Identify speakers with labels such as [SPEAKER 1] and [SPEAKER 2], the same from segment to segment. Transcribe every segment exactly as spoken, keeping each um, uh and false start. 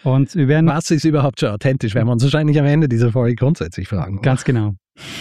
[SPEAKER 1] Und wir werden.
[SPEAKER 2] Was ist überhaupt schon authentisch, werden wir uns wahrscheinlich am Ende dieser Folge grundsätzlich fragen.
[SPEAKER 1] Ganz genau.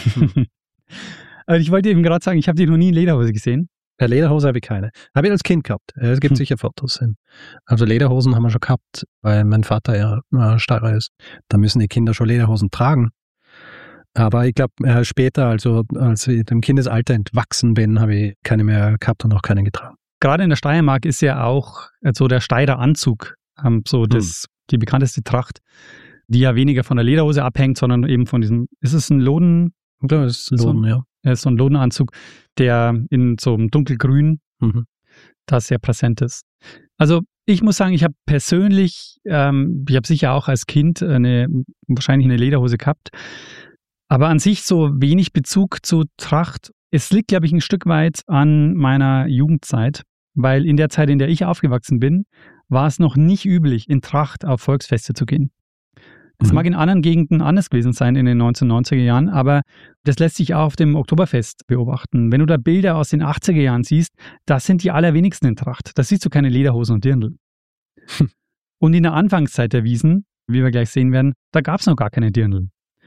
[SPEAKER 1] Ich wollte eben gerade sagen, ich habe die noch nie in Lederhose gesehen.
[SPEAKER 2] Ja, Lederhose habe ich keine. Habe ich als Kind gehabt. Es gibt hm. sicher Fotos. Also Lederhosen haben wir schon gehabt, weil mein Vater ja äh, Steirer ist. Da müssen die Kinder schon Lederhosen tragen. Aber ich glaube, äh, später, also als ich dem Kindesalter entwachsen bin, habe ich keine mehr gehabt und auch keine getragen.
[SPEAKER 1] Gerade in der Steiermark ist ja auch so der Steirer Anzug ähm, so das, hm. die bekannteste Tracht, die ja weniger von der Lederhose abhängt, sondern eben von diesem, ist es ein Loden?
[SPEAKER 2] Ja, das ist Loden, so, ja.
[SPEAKER 1] Ist so ein Lodenanzug, der in so einem dunkelgrün,
[SPEAKER 2] mhm.
[SPEAKER 1] das sehr präsent ist. Also ich muss sagen, ich habe persönlich, ähm, ich habe sicher auch als Kind eine, wahrscheinlich eine Lederhose gehabt, aber an sich so wenig Bezug zu Tracht. Es liegt, glaube ich, ein Stück weit an meiner Jugendzeit, weil in der Zeit, in der ich aufgewachsen bin, war es noch nicht üblich, in Tracht auf Volksfeste zu gehen. Es mhm. mag in anderen Gegenden anders gewesen sein in den neunzehnhundertneunziger Jahren, aber das lässt sich auch auf dem Oktoberfest beobachten. Wenn du da Bilder aus den achtziger Jahren siehst, das sind die allerwenigsten in Tracht. Da siehst du keine Lederhosen und Dirndl. Hm. Und in der Anfangszeit der Wiesn, wie wir gleich sehen werden, da gab es noch gar keine Dirndl.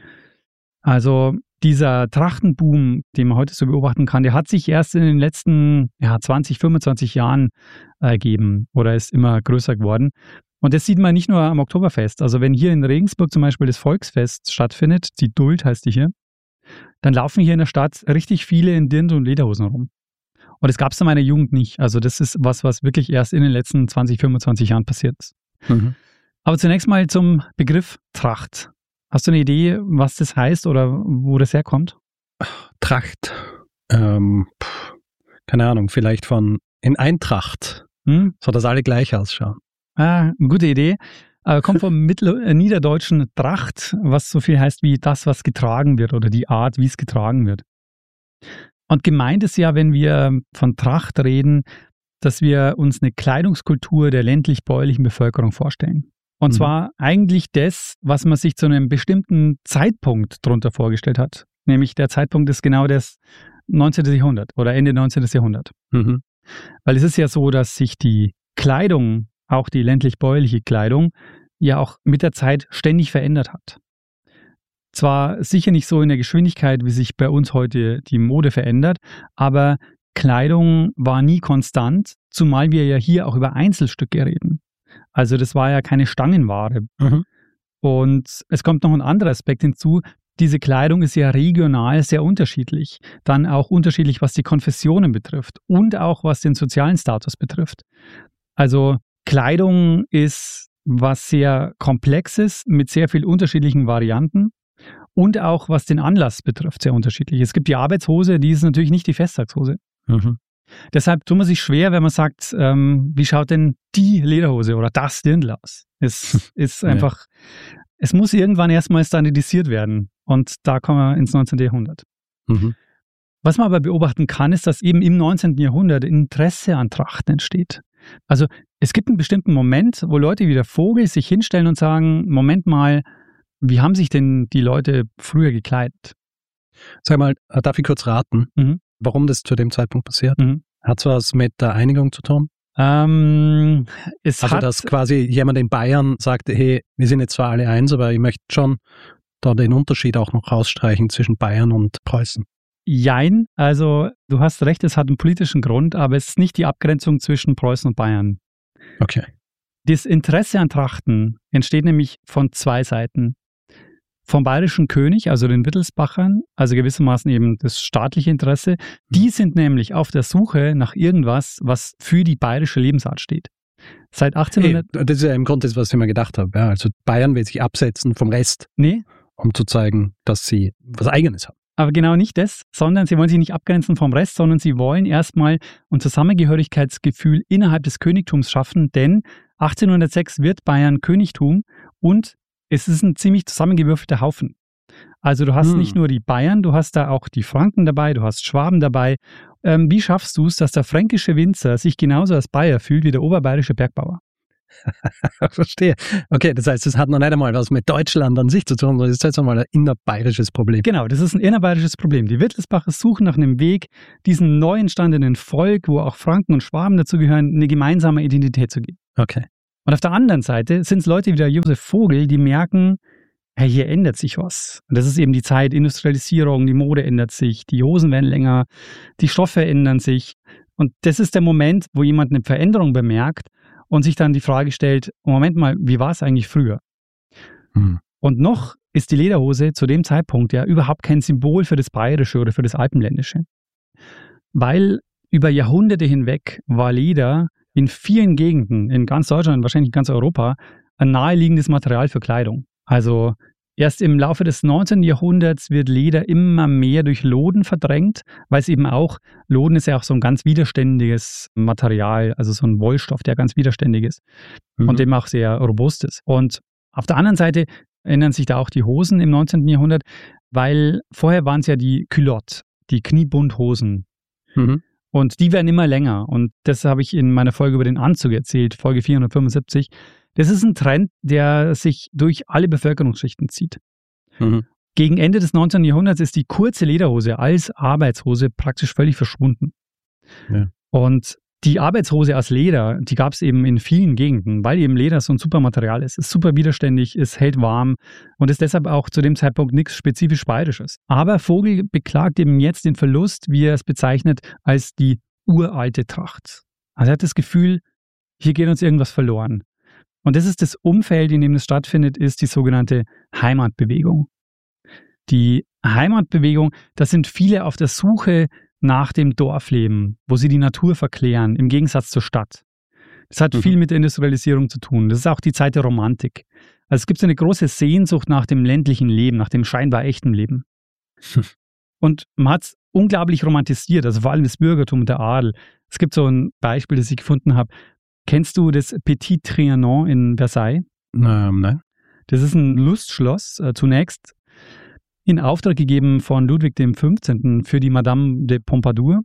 [SPEAKER 1] Also dieser Trachtenboom, den man heute so beobachten kann, der hat sich erst in den letzten ja, zwanzig, fünfundzwanzig Jahren ergeben oder ist immer größer geworden. Und das sieht man nicht nur am Oktoberfest. Also wenn hier in Regensburg zum Beispiel das Volksfest stattfindet, die Duld heißt die hier, dann laufen hier in der Stadt richtig viele in Dirndl und Lederhosen rum. Und das gab es in meiner Jugend nicht. Also das ist was, was wirklich erst in den letzten zwanzig, fünfundzwanzig Jahren passiert ist.
[SPEAKER 2] Mhm. Aber
[SPEAKER 1] zunächst mal zum Begriff Tracht. Hast du eine Idee, was das heißt oder wo das herkommt?
[SPEAKER 2] Tracht. Ähm, pff, keine Ahnung, vielleicht von in Eintracht,
[SPEAKER 1] hm?
[SPEAKER 2] so dass alle gleich ausschauen.
[SPEAKER 1] Ah, gute Idee. Aber kommt vom Mittel- äh, niederdeutschen Tracht, was so viel heißt wie das, was getragen wird oder die Art, wie es getragen wird. Und gemeint ist ja, wenn wir von Tracht reden, dass wir uns eine Kleidungskultur der ländlich-bäuerlichen Bevölkerung vorstellen. Und mhm. zwar eigentlich das, was man sich zu einem bestimmten Zeitpunkt darunter vorgestellt hat. Nämlich der Zeitpunkt ist genau das neunzehnten. Jahrhundert oder Ende neunzehnten. Jahrhundert.
[SPEAKER 2] Mhm.
[SPEAKER 1] Weil es ist ja so, dass sich die Kleidung, auch die ländlich-bäuerliche Kleidung, ja auch mit der Zeit ständig verändert hat. Zwar sicher nicht so in der Geschwindigkeit, wie sich bei uns heute die Mode verändert, aber Kleidung war nie konstant, zumal wir ja hier auch über Einzelstücke reden. Also das war ja keine Stangenware.
[SPEAKER 2] Mhm.
[SPEAKER 1] Und es kommt noch ein anderer Aspekt hinzu. Diese Kleidung ist ja regional sehr unterschiedlich. Dann auch unterschiedlich, was die Konfessionen betrifft und auch was den sozialen Status betrifft. Also Kleidung ist was sehr Komplexes mit sehr vielen unterschiedlichen Varianten und auch was den Anlass betrifft sehr unterschiedlich. Es gibt die Arbeitshose, die ist natürlich nicht die Festtagshose.
[SPEAKER 2] Mhm.
[SPEAKER 1] Deshalb tut man sich schwer, wenn man sagt, ähm, wie schaut denn die Lederhose oder das Dirndl aus? Es ist einfach, ja. Es muss irgendwann erstmal standardisiert werden und da kommen wir ins neunzehnten. Jahrhundert.
[SPEAKER 2] Mhm.
[SPEAKER 1] Was man aber beobachten kann, ist, dass eben im neunzehnten. Jahrhundert Interesse an Trachten entsteht. Also es gibt einen bestimmten Moment, wo Leute wie der Vogel sich hinstellen und sagen, Moment mal, wie haben sich denn die Leute früher gekleidet?
[SPEAKER 2] Sag mal, darf ich kurz raten,
[SPEAKER 1] mhm.
[SPEAKER 2] warum das zu dem Zeitpunkt passiert?
[SPEAKER 1] Mhm.
[SPEAKER 2] Hat es was mit der Einigung zu tun?
[SPEAKER 1] Ähm, es
[SPEAKER 2] also,
[SPEAKER 1] hat,
[SPEAKER 2] dass quasi jemand in Bayern sagte, hey, wir sind jetzt zwar alle eins, aber ich möchte schon da den Unterschied auch noch rausstreichen zwischen Bayern und Preußen.
[SPEAKER 1] Jein, also du hast recht, es hat einen politischen Grund, aber es ist nicht die Abgrenzung zwischen Preußen und Bayern.
[SPEAKER 2] Okay.
[SPEAKER 1] Das Interesse an Trachten entsteht nämlich von zwei Seiten. Vom bayerischen König, also den Wittelsbachern, also gewissermaßen eben das staatliche Interesse. Die sind nämlich auf der Suche nach irgendwas, was für die bayerische Lebensart steht. Seit achtzehnhundert...
[SPEAKER 2] Hey, das ist ja im Grunde das, was ich mir gedacht habe. Ja, also Bayern will sich absetzen vom Rest,
[SPEAKER 1] nee.
[SPEAKER 2] um zu zeigen, dass sie was Eigenes haben.
[SPEAKER 1] Aber genau nicht das, sondern sie wollen sich nicht abgrenzen vom Rest, sondern sie wollen erstmal ein Zusammengehörigkeitsgefühl innerhalb des Königtums schaffen, denn achtzehnhundertsechs wird Bayern Königtum und es ist ein ziemlich zusammengewürfelter Haufen. Also du hast hm. nicht nur die Bayern, du hast da auch die Franken dabei, du hast Schwaben dabei. Ähm, wie schaffst du es, dass der fränkische Winzer sich genauso als Bayer fühlt wie der oberbayerische Bergbauer?
[SPEAKER 2] Verstehe. Okay, das heißt, es hat noch nicht einmal was mit Deutschland an sich zu tun, sondern es ist jetzt einmal ein innerbayerisches Problem.
[SPEAKER 1] Genau, das ist ein innerbayerisches Problem. Die Wittelsbacher suchen nach einem Weg, diesem neu entstandenen Volk, wo auch Franken und Schwaben dazugehören, eine gemeinsame Identität zu geben.
[SPEAKER 2] Okay.
[SPEAKER 1] Und auf der anderen Seite sind es Leute wie der Josef Vogel, die merken, hey, hier ändert sich was. Und das ist eben die Zeit, Industrialisierung, die Mode ändert sich, die Hosen werden länger, die Stoffe ändern sich. Und das ist der Moment, wo jemand eine Veränderung bemerkt und sich dann die Frage stellt, Moment mal, wie war es eigentlich früher? Hm. Und noch ist die Lederhose zu dem Zeitpunkt ja überhaupt kein Symbol für das Bayerische oder für das Alpenländische. Weil über Jahrhunderte hinweg war Leder in vielen Gegenden, in ganz Deutschland, wahrscheinlich in ganz Europa, ein naheliegendes Material für Kleidung. Also erst im Laufe des neunzehnten Jahrhunderts wird Leder immer mehr durch Loden verdrängt, weil es eben auch, Loden ist ja auch so ein ganz widerständiges Material, also so ein Wollstoff, der ganz widerständig ist mhm. und eben auch sehr robust ist. Und auf der anderen Seite ändern sich da auch die Hosen im neunzehnten Jahrhundert, weil vorher waren es ja die Culottes, die Kniebundhosen. Mhm. Und die werden immer länger. Und das habe ich in meiner Folge über den Anzug erzählt, Folge vierhundertfünfundsiebzig. Das ist ein Trend, der sich durch alle Bevölkerungsschichten zieht. Mhm. Gegen Ende des neunzehnten Jahrhunderts ist die kurze Lederhose als Arbeitshose praktisch völlig verschwunden. Ja. Und die Arbeitshose aus Leder, die gab es eben in vielen Gegenden, weil eben Leder so ein super Material ist. Es ist super widerständig, es hält warm und ist deshalb auch zu dem Zeitpunkt nichts spezifisch Bayerisches. Aber Vogel beklagt eben jetzt den Verlust, wie er es bezeichnet, als die uralte Tracht. Also er hat das Gefühl, hier geht uns irgendwas verloren. Und das ist das Umfeld, in dem das stattfindet, ist die sogenannte Heimatbewegung. Die Heimatbewegung, das sind viele auf der Suche nach dem Dorfleben, wo sie die Natur verklären, im Gegensatz zur Stadt. Das hat mhm. viel mit der Industrialisierung zu tun. Das ist auch die Zeit der Romantik. Also es gibt so eine große Sehnsucht nach dem ländlichen Leben, nach dem scheinbar echten Leben. Hm. Und man hat es unglaublich romantisiert, also vor allem das Bürgertum und der Adel. Es gibt so ein Beispiel, das ich gefunden habe. Kennst du das Petit Trianon in Versailles?
[SPEAKER 2] Ähm, nein.
[SPEAKER 1] Das ist ein Lustschloss, äh, zunächst in Auftrag gegeben von Ludwig dem fünfzehnten für die Madame de Pompadour.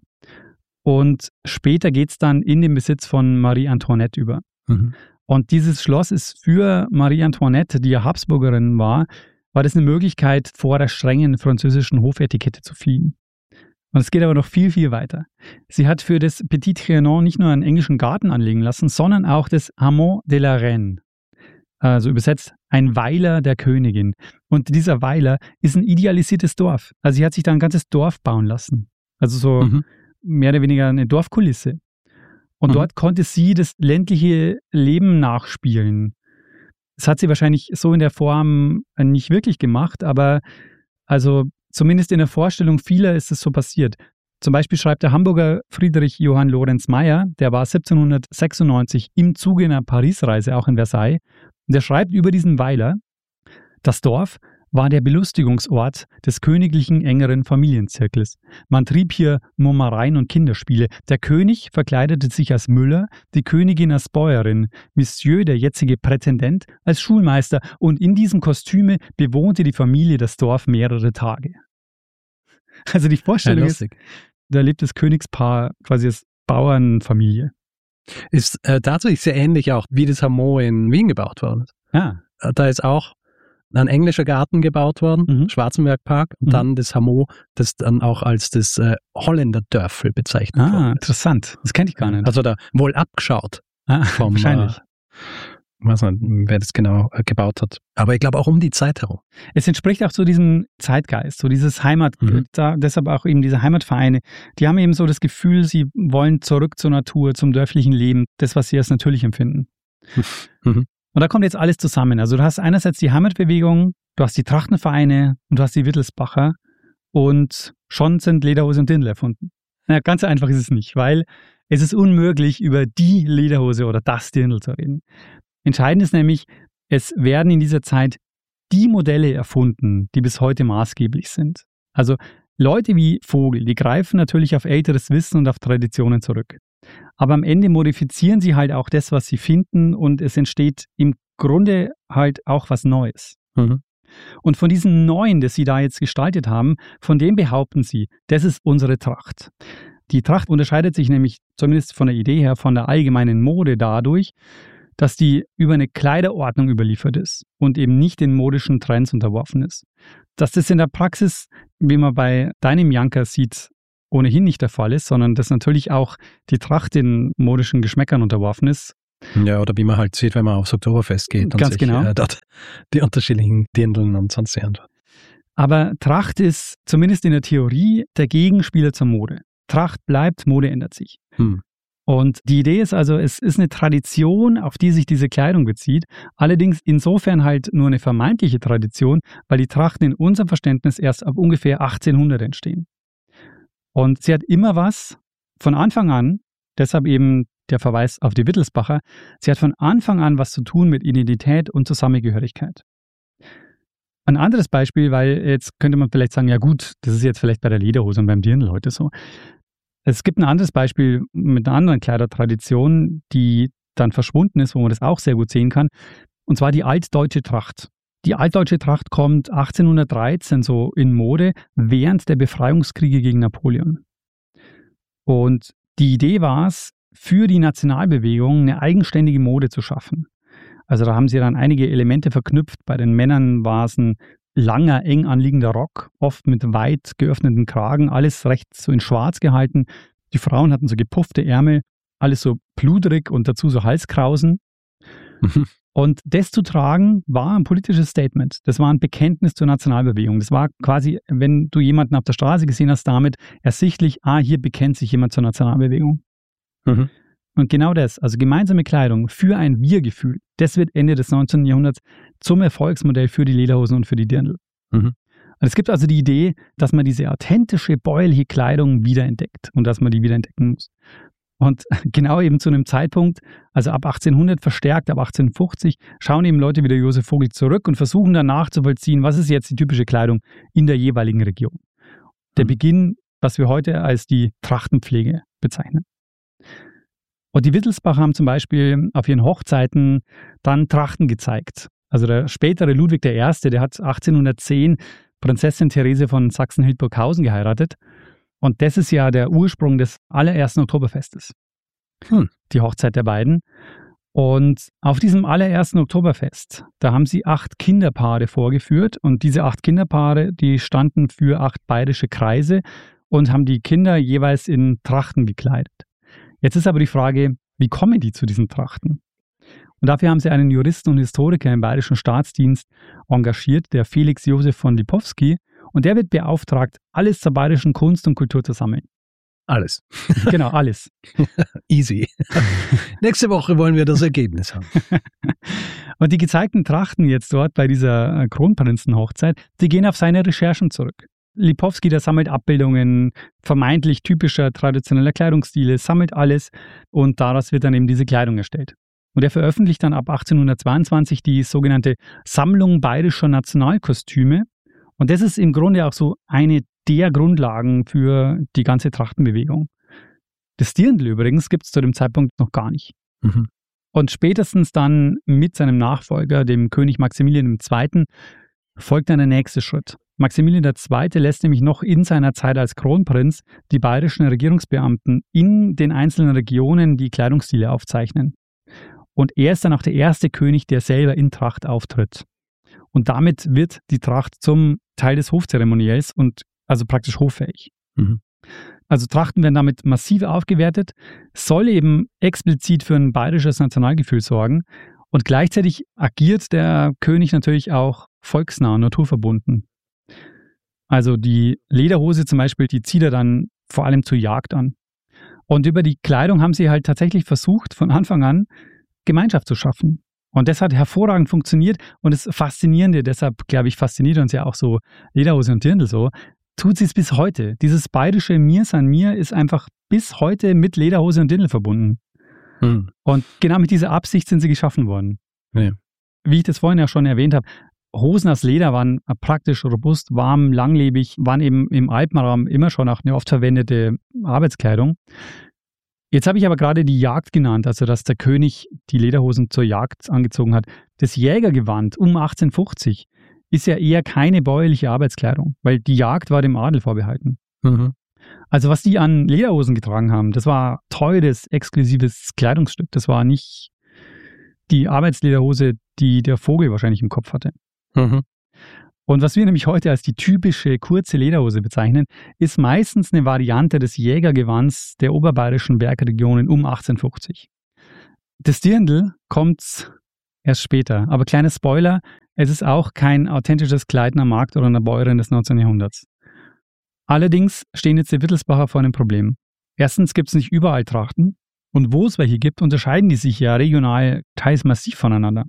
[SPEAKER 1] Und später geht es dann in den Besitz von Marie Antoinette über. Mhm. Und dieses Schloss ist für Marie Antoinette, die ja Habsburgerin war, war das eine Möglichkeit, vor der strengen französischen Hofetikette zu fliehen. Und es geht aber noch viel, viel weiter. Sie hat für das Petit Trianon nicht nur einen englischen Garten anlegen lassen, sondern auch das Hameau de la Reine. Also übersetzt ein Weiler der Königin. Und dieser Weiler ist ein idealisiertes Dorf. Also sie hat sich da ein ganzes Dorf bauen lassen. Also so mhm. mehr oder weniger eine Dorfkulisse. Und mhm. dort konnte sie das ländliche Leben nachspielen. Das hat sie wahrscheinlich so in der Form nicht wirklich gemacht, aber also zumindest in der Vorstellung vieler ist es so passiert. Zum Beispiel schreibt der Hamburger Friedrich Johann Lorenz Meyer, der war siebzehnhundertsechsundneunzig im Zuge einer Parisreise, auch in Versailles, und der schreibt über diesen Weiler: Das Dorf war der Belustigungsort des königlichen engeren Familienzirkels. Man trieb hier Mummereien und Kinderspiele. Der König verkleidete sich als Müller, die Königin als Bäuerin, Monsieur, der jetzige Prätendent, als Schulmeister, und in diesem Kostüme bewohnte die Familie das Dorf mehrere Tage. Also die Vorstellung ja, ist, da lebt das Königspaar quasi als Bauernfamilie.
[SPEAKER 2] Ist äh, tatsächlich sehr ähnlich auch, wie das Hameau in Wien gebaut worden ist.
[SPEAKER 1] Ja.
[SPEAKER 2] Da ist auch ein englischer Garten gebaut worden, mhm. Schwarzenbergpark, und mhm. dann das Hameau, das dann auch als das äh, Holländerdörfel bezeichnet
[SPEAKER 1] ah,
[SPEAKER 2] worden ist.
[SPEAKER 1] Interessant. Das kenne ich gar nicht.
[SPEAKER 2] Also da wohl abgeschaut.
[SPEAKER 1] Ah, vom, wahrscheinlich.
[SPEAKER 2] Äh, ich weiß nicht, wer das genau äh, gebaut hat. Aber ich glaube auch um die Zeit herum.
[SPEAKER 1] Es entspricht auch so diesem Zeitgeist, so dieses Heimat, mhm. da, deshalb auch eben diese Heimatvereine, die haben eben so das Gefühl, sie wollen zurück zur Natur, zum dörflichen Leben, das, was sie als natürlich empfinden. Mhm. Und da kommt jetzt alles zusammen. Also du hast einerseits die Heimatbewegung, du hast die Trachtenvereine und du hast die Wittelsbacher, und schon sind Lederhose und Dirndl erfunden. Na, ganz so einfach ist es nicht, weil es ist unmöglich, über die Lederhose oder das Dirndl zu reden. Entscheidend ist nämlich, es werden in dieser Zeit die Modelle erfunden, die bis heute maßgeblich sind. Also Leute wie Vogel, die greifen natürlich auf älteres Wissen und auf Traditionen zurück. Aber am Ende modifizieren sie halt auch das, was sie finden, und es entsteht im Grunde halt auch was Neues. Mhm. Und von diesem Neuen, das sie da jetzt gestaltet haben, von dem behaupten sie, das ist unsere Tracht. Die Tracht unterscheidet sich nämlich, zumindest von der Idee her, von der allgemeinen Mode dadurch, dass die über eine Kleiderordnung überliefert ist und eben nicht den modischen Trends unterworfen ist. Dass das in der Praxis, wie man bei deinem Janker sieht, ohnehin nicht der Fall ist, sondern dass natürlich auch die Tracht den modischen Geschmäckern unterworfen ist,
[SPEAKER 2] Ja, oder wie man halt sieht, wenn man aufs Oktoberfest geht und
[SPEAKER 1] Ganz
[SPEAKER 2] sich
[SPEAKER 1] genau.
[SPEAKER 2] äh, dort die unterschiedlichen Dirndln und sonst irgendwas.
[SPEAKER 1] Aber Tracht ist zumindest in der Theorie der Gegenspieler zur Mode. Tracht bleibt, Mode ändert sich.
[SPEAKER 2] Hm.
[SPEAKER 1] Und die Idee ist also, es ist eine Tradition, auf die sich diese Kleidung bezieht. Allerdings insofern halt nur eine vermeintliche Tradition, weil die Trachten in unserem Verständnis erst ab ungefähr achtzehnhundert entstehen. Und sie hat immer was von Anfang an, deshalb eben der Verweis auf die Wittelsbacher, sie hat von Anfang an was zu tun mit Identität und Zusammengehörigkeit. Ein anderes Beispiel, weil jetzt könnte man vielleicht sagen, ja gut, das ist jetzt vielleicht bei der Lederhose und beim Dirndl heute so. Es gibt ein anderes Beispiel mit einer anderen Kleidertradition, die dann verschwunden ist, wo man das auch sehr gut sehen kann, und zwar die altdeutsche Tracht. Die altdeutsche Tracht kommt achtzehnhundertdreizehn so in Mode während der Befreiungskriege gegen Napoleon. Und die Idee war es, für die Nationalbewegung eine eigenständige Mode zu schaffen. Also da haben sie dann einige Elemente verknüpft. Bei den Männern war es ein langer, eng anliegender Rock, oft mit weit geöffneten Kragen, alles recht so in schwarz gehalten. Die Frauen hatten so gepuffte Ärmel, alles so pludrig und dazu so Halskrausen. Und das zu tragen war ein politisches Statement. Das war ein Bekenntnis zur Nationalbewegung. Das war quasi, wenn du jemanden auf der Straße gesehen hast, damit ersichtlich, ah, hier bekennt sich jemand zur Nationalbewegung.
[SPEAKER 2] Mhm.
[SPEAKER 1] Und genau das, also gemeinsame Kleidung für ein Wir-Gefühl, das wird Ende des neunzehnten Jahrhunderts zum Erfolgsmodell für die Lederhosen und für die Dirndl.
[SPEAKER 2] Mhm.
[SPEAKER 1] Und es gibt also die Idee, dass man diese authentische, bäuerliche Kleidung wiederentdeckt und dass man die wiederentdecken muss. Und genau eben zu einem Zeitpunkt, also ab achtzehnhundert verstärkt, ab achtzehnhundertfünfzig, schauen eben Leute wie der Josef Vogel zurück und versuchen dann nachzuvollziehen, was ist jetzt die typische Kleidung in der jeweiligen Region. Der
[SPEAKER 2] Mhm.
[SPEAKER 1] Beginn, was wir heute als die Trachtenpflege bezeichnen. Und die Wittelsbacher haben zum Beispiel auf ihren Hochzeiten dann Trachten gezeigt. Also der spätere Ludwig der Erste, der hat achtzehnhundertzehn Prinzessin Therese von Sachsen-Hildburghausen geheiratet. Und das ist ja der Ursprung des allerersten Oktoberfestes.
[SPEAKER 2] Hm.
[SPEAKER 1] Die Hochzeit der beiden. Und auf diesem allerersten Oktoberfest, da haben sie acht Kinderpaare vorgeführt. Und diese acht Kinderpaare, die standen für acht bayerische Kreise und haben die Kinder jeweils in Trachten gekleidet. Jetzt ist aber die Frage, wie kommen die zu diesen Trachten? Und dafür haben sie einen Juristen und Historiker im Bayerischen Staatsdienst engagiert, der Felix Josef von Lipowski. Und der wird beauftragt, alles zur bayerischen Kunst und Kultur zu sammeln.
[SPEAKER 2] Alles.
[SPEAKER 1] Genau, alles.
[SPEAKER 2] Easy. Nächste Woche wollen wir das Ergebnis haben.
[SPEAKER 1] Und die gezeigten Trachten jetzt dort bei dieser Kronprinzenhochzeit, die gehen auf seine Recherchen zurück. Lipowski, der sammelt Abbildungen vermeintlich typischer traditioneller Kleidungsstile, sammelt alles und daraus wird dann eben diese Kleidung erstellt. Und er veröffentlicht dann ab achtzehnhundertzweiundzwanzig die sogenannte Sammlung bayerischer Nationalkostüme. Und das ist im Grunde auch so eine der Grundlagen für die ganze Trachtenbewegung. Das Dirndl übrigens gibt es zu dem Zeitpunkt noch gar nicht.
[SPEAKER 2] Mhm.
[SPEAKER 1] Und spätestens dann mit seinem Nachfolger, dem König Maximilian der Zweite., folgt dann der nächste Schritt. Maximilian der Zweite. lässt nämlich noch in seiner Zeit als Kronprinz die bayerischen Regierungsbeamten in den einzelnen Regionen die Kleidungsstile aufzeichnen. Und er ist dann auch der erste König, der selber in Tracht auftritt. Und damit wird die Tracht zum Teil des Hofzeremoniells und also praktisch hoffähig.
[SPEAKER 2] Mhm.
[SPEAKER 1] Also Trachten werden damit massiv aufgewertet, soll eben explizit für ein bayerisches Nationalgefühl sorgen und gleichzeitig agiert der König natürlich auch volksnah und naturverbunden. Also die Lederhose zum Beispiel, die zieht er dann vor allem zur Jagd an. Und über die Kleidung haben sie halt tatsächlich versucht, von Anfang an Gemeinschaft zu schaffen. Und das hat hervorragend funktioniert. Und das Faszinierende, deshalb glaube ich, fasziniert uns ja auch so Lederhose und Dirndl so, tut sie es bis heute. Dieses bayerische Mir san mir ist einfach bis heute mit Lederhose und Dirndl verbunden.
[SPEAKER 2] Hm.
[SPEAKER 1] Und genau mit dieser Absicht sind sie geschaffen worden.
[SPEAKER 2] Ja.
[SPEAKER 1] Wie ich das vorhin ja schon erwähnt habe, Hosen aus Leder waren praktisch robust, warm, langlebig, waren eben im Alpenraum immer schon auch eine oft verwendete Arbeitskleidung. Jetzt habe ich aber gerade die Jagd genannt, also dass der König die Lederhosen zur Jagd angezogen hat. Das Jägergewand um achtzehnhundertfünfzig ist ja eher keine bäuerliche Arbeitskleidung, weil die Jagd war dem Adel vorbehalten.
[SPEAKER 2] Mhm.
[SPEAKER 1] Also was die an Lederhosen getragen haben, das war teures, exklusives Kleidungsstück. Das war nicht die Arbeitslederhose, die der Vogel wahrscheinlich im Kopf hatte.
[SPEAKER 2] Mhm.
[SPEAKER 1] Und was wir nämlich heute als die typische kurze Lederhose bezeichnen, ist meistens eine Variante des Jägergewands der oberbayerischen Bergregionen um achtzehnhundertfünfzig. Das Dirndl kommt erst später. Aber kleiner Spoiler, es ist auch kein authentisches Kleid einer Magd oder einer Bäuerin des neunzehnten Jahrhunderts. Allerdings stehen jetzt die Wittelsbacher vor einem Problem. Erstens gibt es nicht überall Trachten. Und wo es welche gibt, unterscheiden die sich ja regional teils massiv voneinander.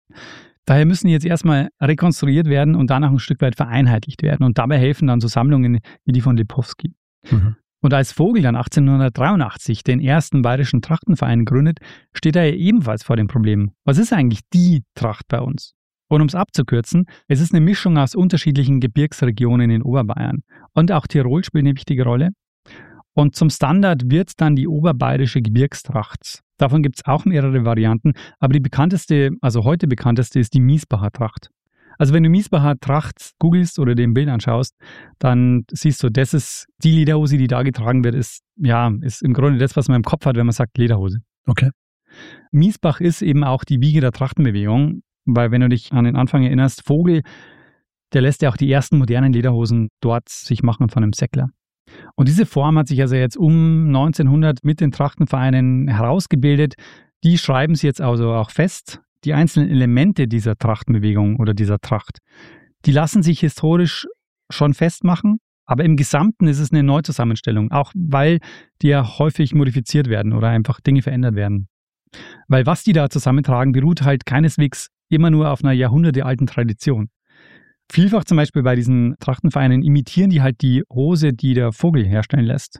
[SPEAKER 1] Daher müssen die jetzt erstmal rekonstruiert werden und dann auch ein Stück weit vereinheitlicht werden. Und dabei helfen dann so Sammlungen wie die von Lipowski. Mhm. Und als Vogel dann achtzehnhundertdreiundachtzig den ersten bayerischen Trachtenverein gründet, steht er ja ebenfalls vor dem Problem. Was ist eigentlich die Tracht bei uns? Und um es abzukürzen, es ist eine Mischung aus unterschiedlichen Gebirgsregionen in Oberbayern. Und auch Tirol spielt eine wichtige Rolle. Und zum Standard wird dann die oberbayerische Gebirgstracht. Davon gibt es auch mehrere Varianten, aber die bekannteste, also heute bekannteste, ist die Miesbacher Tracht. Also wenn du Miesbacher Tracht googelst oder dir ein Bild anschaust, dann siehst du, das ist die Lederhose, die da getragen wird, ist, ja, ist im Grunde das, was man im Kopf hat, wenn man sagt Lederhose.
[SPEAKER 2] Okay.
[SPEAKER 1] Miesbach ist eben auch die Wiege der Trachtenbewegung, weil wenn du dich an den Anfang erinnerst, Vogel, der lässt ja auch die ersten modernen Lederhosen dort sich machen von einem Säckler. Und diese Form hat sich also jetzt um neunzehnhundert mit den Trachtenvereinen herausgebildet. Die schreiben sie jetzt also auch fest. Die einzelnen Elemente dieser Trachtenbewegung oder dieser Tracht, die lassen sich historisch schon festmachen, aber im Gesamten ist es eine Neuzusammenstellung, auch weil die ja häufig modifiziert werden oder einfach Dinge verändert werden. Weil was die da zusammentragen, beruht halt keineswegs immer nur auf einer jahrhundertealten Tradition. Vielfach zum Beispiel bei diesen Trachtenvereinen imitieren die halt die Hose, die der Vogel herstellen lässt.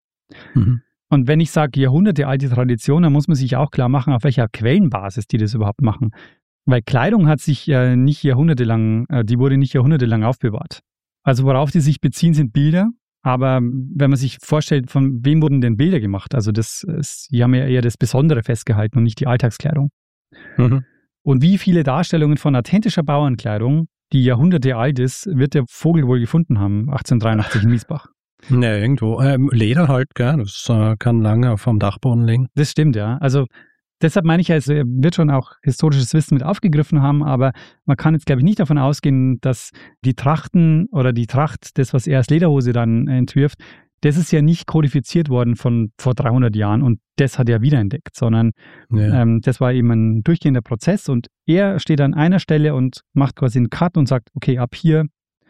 [SPEAKER 1] Mhm. Und wenn ich sage jahrhundertealte Tradition, dann muss man sich auch klar machen, auf welcher Quellenbasis die das überhaupt machen. Weil Kleidung hat sich ja nicht jahrhundertelang, die wurde nicht jahrhundertelang aufbewahrt. Also worauf die sich beziehen, sind Bilder. Aber wenn man sich vorstellt, von wem wurden denn Bilder gemacht? Also das ist, die haben ja eher das Besondere festgehalten und nicht die Alltagskleidung. Mhm. Und wie viele Darstellungen von authentischer Bauernkleidung, die Jahrhunderte alt ist, wird der Vogel wohl gefunden haben, achtzehnhundertdreiundachtzig in Miesbach.
[SPEAKER 2] Ja, irgendwo. Ähm, Leder halt, gell? Das äh, kann lange auf dem Dachboden liegen.
[SPEAKER 1] Das stimmt, ja. Also deshalb meine ich, also, er wird schon auch historisches Wissen mit aufgegriffen haben, aber man kann jetzt, glaube ich, nicht davon ausgehen, dass die Trachten oder die Tracht, das, was er als Lederhose dann entwirft, das ist ja nicht kodifiziert worden von vor dreihundert Jahren und das hat er wiederentdeckt, sondern ja. ähm, das war eben ein durchgehender Prozess und er steht an einer Stelle und macht quasi einen Cut und sagt, okay, ab hier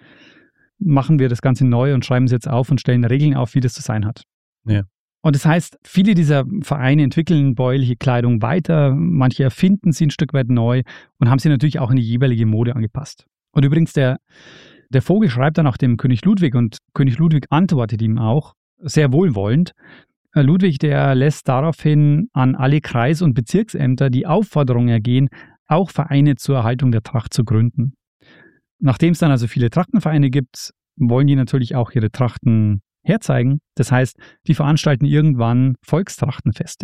[SPEAKER 1] machen wir das Ganze neu und schreiben es jetzt auf und stellen Regeln auf, wie das zu sein hat.
[SPEAKER 2] Ja.
[SPEAKER 1] Und das heißt, viele dieser Vereine entwickeln bäuerliche Kleidung weiter, manche erfinden sie ein Stück weit neu und haben sie natürlich auch in die jeweilige Mode angepasst. Und übrigens, der Der Vogel schreibt dann auch dem König Ludwig und König Ludwig antwortet ihm auch sehr wohlwollend. Ludwig, der lässt daraufhin an alle Kreis- und Bezirksämter die Aufforderung ergehen, auch Vereine zur Erhaltung der Tracht zu gründen. Nachdem es dann also viele Trachtenvereine gibt, wollen die natürlich auch ihre Trachten herzeigen. Das heißt, die veranstalten irgendwann Volkstrachtenfeste.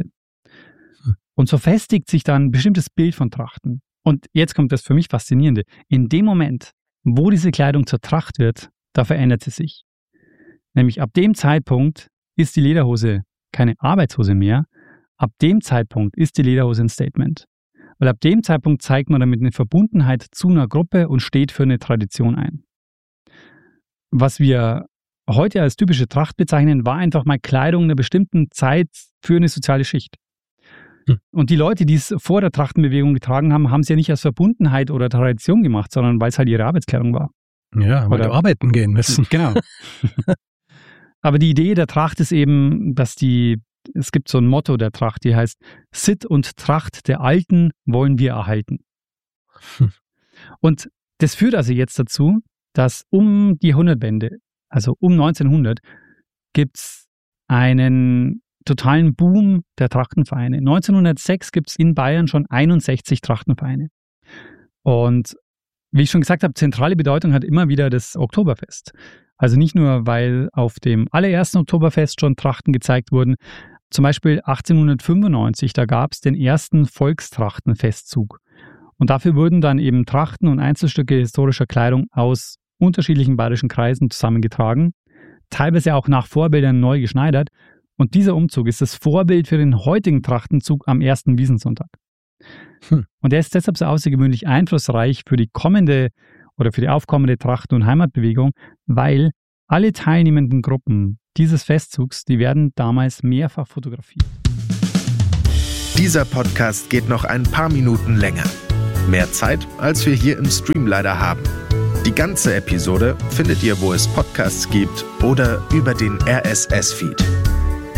[SPEAKER 1] Und so festigt sich dann ein bestimmtes Bild von Trachten. Und jetzt kommt das für mich Faszinierende. In dem Moment, wo diese Kleidung zur Tracht wird, da verändert sie sich. Nämlich ab dem Zeitpunkt ist die Lederhose keine Arbeitshose mehr. Ab dem Zeitpunkt ist die Lederhose ein Statement. Weil ab dem Zeitpunkt zeigt man damit eine Verbundenheit zu einer Gruppe und steht für eine Tradition ein. Was wir heute als typische Tracht bezeichnen, war einfach mal Kleidung einer bestimmten Zeit für eine soziale Schicht. Und die Leute, die es vor der Trachtenbewegung getragen haben, haben es ja nicht als Verbundenheit oder Tradition gemacht, sondern weil es halt ihre Arbeitskleidung war.
[SPEAKER 2] Ja, weil die arbeiten gehen müssen.
[SPEAKER 1] Genau. Aber die Idee der Tracht ist eben, dass die, es gibt so ein Motto der Tracht, die heißt, Sitt und Tracht der Alten wollen wir erhalten. Hm. Und das führt also jetzt dazu, dass um die Jahrhundertwende, also um neunzehnhundert, gibt es einen totalen Boom der Trachtenvereine. neunzehnhundertsechs gibt es in Bayern schon einundsechzig Trachtenvereine. Und wie ich schon gesagt habe, zentrale Bedeutung hat immer wieder das Oktoberfest. Also nicht nur, weil auf dem allerersten Oktoberfest schon Trachten gezeigt wurden. Zum Beispiel achtzehnhundertfünfundneunzig, da gab es den ersten Volkstrachtenfestzug. Und dafür wurden dann eben Trachten und Einzelstücke historischer Kleidung aus unterschiedlichen bayerischen Kreisen zusammengetragen, teilweise auch nach Vorbildern neu geschneidert. Und dieser Umzug ist das Vorbild für den heutigen Trachtenzug am ersten Wiesnsonntag. Hm. Und er ist deshalb so außergewöhnlich einflussreich für die kommende oder für die aufkommende Trachten- und Heimatbewegung, weil alle teilnehmenden Gruppen dieses Festzugs, die werden damals mehrfach fotografiert.
[SPEAKER 3] Dieser Podcast geht noch ein paar Minuten länger. Mehr Zeit, als wir hier im Stream leider haben. Die ganze Episode findet ihr, wo es Podcasts gibt oder über den R S S-Feed.